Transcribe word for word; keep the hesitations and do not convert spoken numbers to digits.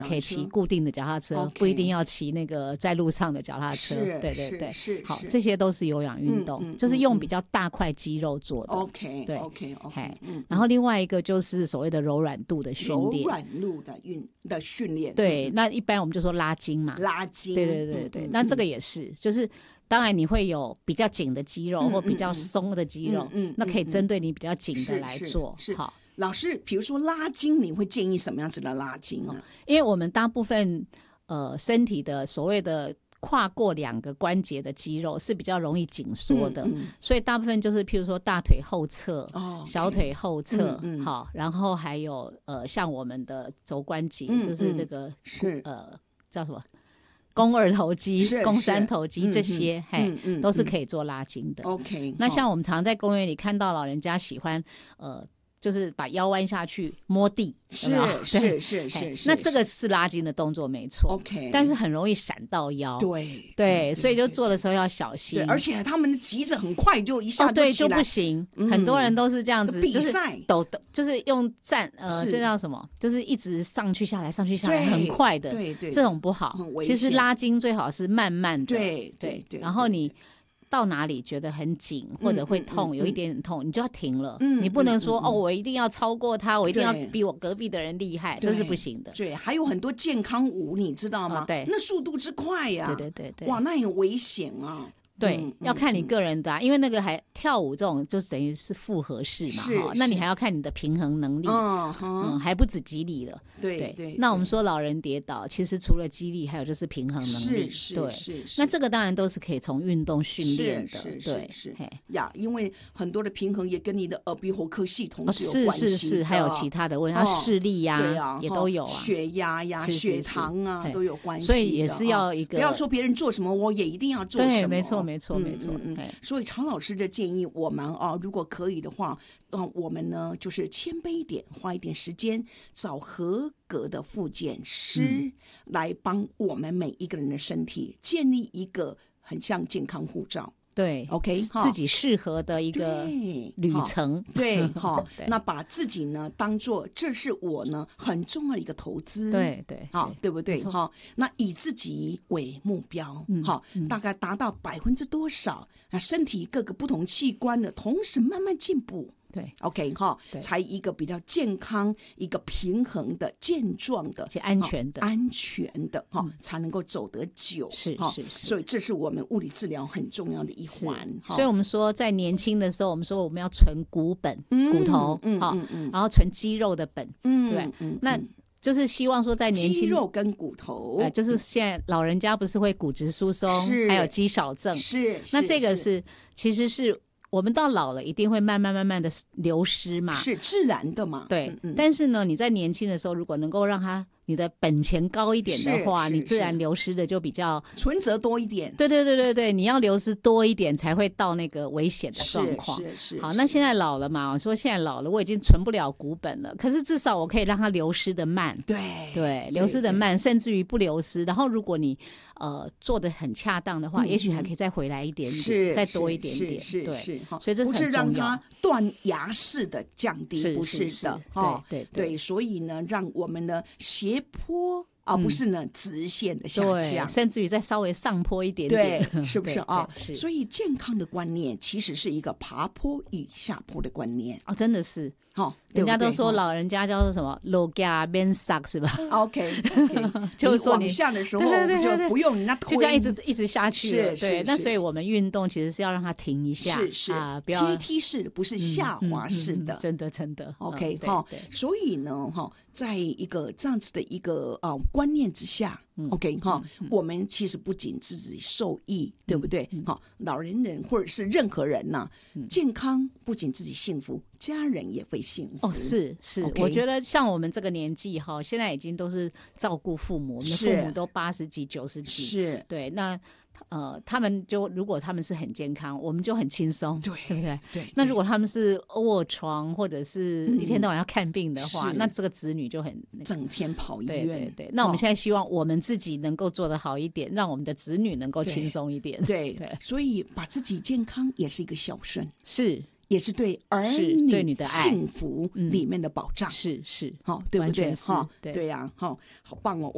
可以骑固定的脚踏车， okay 不一定要骑那个在路上的脚踏车。对对对，好，这些都是有氧运动，嗯嗯、就是用比较大块肌肉做的。 OK， 对 OK OK、嗯。 然后另外一个就是所谓的柔软度的训练， 柔软度的运的训练。 对、嗯，那一般我们就说拉筋嘛， 拉筋。 对对对对，嗯、那这个也是，就是当然你会有比较紧的肌肉、嗯、或比较松的肌肉，嗯，那可以针对你比较紧的来做。 是是是好。 老师，比如说拉筋，你会建议什么样子的拉筋呢？ 因为我们大部分呃身体的所谓的跨过两个关节的肌肉是比较容易紧缩的、嗯嗯，所以大部分就是譬如说大腿后侧、哦 okay、小腿后侧、嗯嗯，好，然后还有呃像我们的肘关节、嗯，就是那个是呃叫什么？肱二头肌、肱三头肌这些，嗯、嘿、嗯嗯，都是可以做拉筋的。 OK， 那像我们常在公园里看到老人家喜欢呃。就是把腰弯下去摸地， 是是是是是， 那这个是拉筋的动作没错 ，OK， 但是很容易闪到腰， 对对，所以就做的时候要小心。 对，而且他们急着很快就一下就起来， 哦、对就不行、嗯，很多人都是这样子， 比赛抖抖，就是用站呃，这叫什么？就是一直上去下来，上去下来，很快的， 对 对, 对， 这种不好。其实拉筋最好是慢慢的， 对对 对， 然后你。到哪里觉得很紧或者会痛、嗯嗯嗯、有一点点痛你就要停了、嗯、你不能说、嗯嗯、哦我一定要超过他，我一定要比我隔壁的人厉害，这是不行的。 对，还有很多健康舞你知道吗、哦、 对， 那速度之快呀、啊、 对对对对， 哇那很危险啊。 对、 嗯， 要看你个人的、啊嗯、因为那个还跳舞这种就等于是复合式嘛， 是那你还要看你的平衡能力，嗯, 嗯还不止肌力了。 对 对, 对， 那我们说老人跌倒其实除了肌力还有就是平衡能力， 是对是是， 那这个当然都是可以从运动训练的， 是是对是呀，因为很多的平衡也跟你的耳鼻喉科系统是有关系的、 哦、是是是，还有其他的问题，还有视力呀、啊对啊， 也都有啊， 血压呀是是是血糖啊都有关系的， 所以也是要一个、 哦、不要说别人做什么我也一定要做什么， 对，没错没错没错、 嗯嗯、所以常老师的建议我们啊，如果可以的话、呃、我们呢就是谦卑一点，花一点时间找合格的复健师、嗯、来帮我们每一个人的身体建立一个很像健康护照， 对 ，OK， 自己适合的一个旅程， 对，好，那把自己呢当做这是我呢很重要的一个投资， 对对， 好，对不对？哈，那以自己为目标，好、嗯，大概达到百分之多少？那身体各个不同器官的同时慢慢进步。 对 ，OK 哈，才一个比较健康、一个平衡的、健壮的、 且安全的、 安全的哈、嗯，才能够走得久。 是是是， 所以这是我们物理治疗很重要的一环。 所以我们说，在年轻的时候，我们说我们要存骨本、 嗯、 骨头， 嗯嗯嗯， 然后存肌肉的本， 嗯， 对， 嗯， 那。就是希望说在年轻肌肉跟骨头、 呃，就是现在老人家不是会骨质疏松，还有肌少症， 是， 那这个是其实是我们到老了一定会慢慢慢慢的流失嘛， 是自然的嘛， 对、 嗯嗯。 但是呢，你在年轻的时候，如果能够让他你的本钱高一点的话，你自然流失的就比较存折多一点。 对对对对对，你要流失多一点才会到那个危险的状况。 是是是。 好，那现在老了嘛，我说现在老了，我已经存不了股本了，可是至少我可以让它流失的慢。 对对，流失的慢，甚至于不流失。然后如果你呃做的很恰当的话，嗯、也许还可以再回来一点点，再多一点点。 是是对， 是所以这是很重要。 不是让它断崖式的降低， 是不是的， 是是哦、 对对, 对所以呢，让我们的斜坡。而、嗯、不是呢直线的下降， 甚至于再稍微上坡一点点， 对，是不是啊？所以健康的观念其实是一个爬坡与下坡的观念哦，真的是。 哦， 人家都说老人家叫做什么 low ga ben suck 是吧 ？OK，, okay 就是说你往下的时候就不用人家推， 就这样一直一直下去了。 是， 对，那所以我们运动其实是要让它停一下， 是是啊，不要阶梯式的，不是下滑式的， 嗯嗯嗯、真的真的。 OK 哈、嗯，所以呢哈，在一个这样子的一个呃观念之下。 嗯、 OK 哈、嗯嗯，我们其实不仅自己受益，嗯、对不对？哈、嗯，老人人或者是任何人呐、啊嗯，健康不仅自己幸福，家人也会幸福。 哦，是是、okay ，我觉得像我们这个年纪哈，现在已经都是照顾父母，我们的父母都八十几、九十几， 是对那。呃，他们就如果他们是很健康，我们就很轻松， 对， 对不对？ 对。 那如果他们是卧床或者是一天到晚要看病的话，嗯、那这个子女就很整天跑医院。 对对对。那我们现在希望我们自己能够做得好一点，哦、让我们的子女能够轻松一点。 对对, 对。 所以把自己健康也是一个孝顺， 是， 也是对儿女幸福里面的保障。 是是， 好、哦，对不对？ 哈， 对呀，哈，好棒哦。